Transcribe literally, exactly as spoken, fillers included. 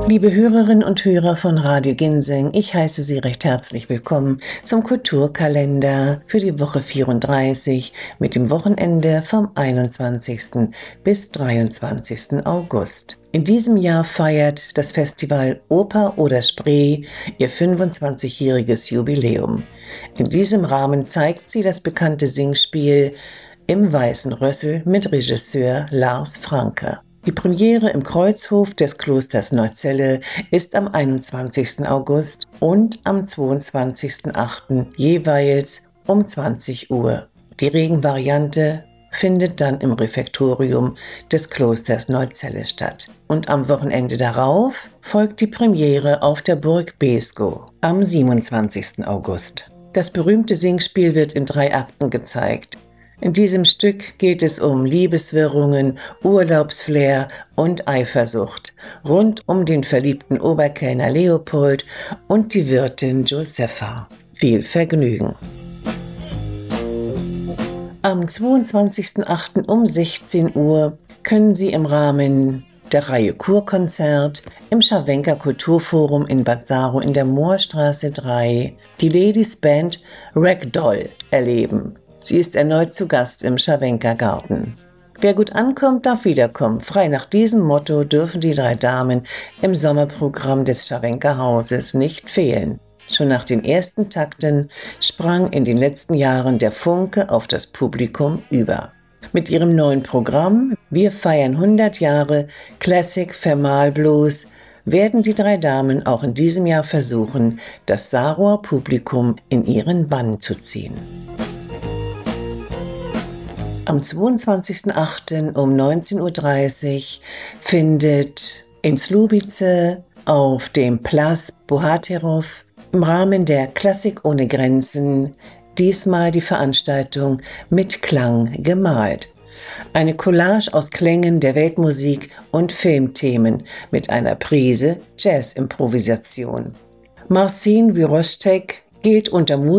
Liebe Hörerinnen und Hörer von Radio Ginseng, ich heiße Sie recht herzlich willkommen zum Kulturkalender für die Woche vierunddreißig mit dem Wochenende vom einundzwanzigsten bis dreiundzwanzigsten August. In diesem Jahr feiert das Festival Oper oder Spree ihr fünfundzwanzigjähriges Jubiläum. In diesem Rahmen zeigt sie das bekannte Singspiel Im Weißen Rössel mit Regisseur Lars Franke. Die Premiere im Kreuzhof des Klosters Neuzelle ist am einundzwanzigsten August und am zweiundzwanzigsten achten jeweils um zwanzig Uhr. Die Regenvariante findet dann im Refektorium des Klosters Neuzelle statt. Und am Wochenende darauf folgt die Premiere auf der Burg Beeskow am siebenundzwanzigsten August. Das berühmte Singspiel wird in drei Akten gezeigt. In diesem Stück geht es um Liebeswirrungen, Urlaubsflair und Eifersucht rund um den verliebten Oberkellner Leopold und die Wirtin Josepha. Viel Vergnügen! Am zweiundzwanzigsten achten um sechzehn Uhr können Sie im Rahmen der Reihe Kurkonzert im Scharwenker Kulturforum in Bad Saro in der Moorstraße drei die Ladies Band Ragdoll erleben. Sie ist erneut zu Gast im Scharwenker Garten. Wer gut ankommt, darf wiederkommen. Frei nach diesem Motto dürfen die drei Damen im Sommerprogramm des Scharwenker Hauses nicht fehlen. Schon nach den ersten Takten sprang in den letzten Jahren der Funke auf das Publikum über. Mit ihrem neuen Programm Wir feiern hundert Jahre Classic Thermal Blues werden die drei Damen auch in diesem Jahr versuchen, das Saroer Publikum in ihren Bann zu ziehen. Am zweiundzwanzigsten achten um neunzehn Uhr dreißig findet in Słubice auf dem Platz Bohaterów im Rahmen der Klassik ohne Grenzen diesmal die Veranstaltung Mit Klang gemalt. Eine Collage aus Klängen der Weltmusik und Filmthemen mit einer Prise Jazz-Improvisation. Marcin Wirostek gilt unter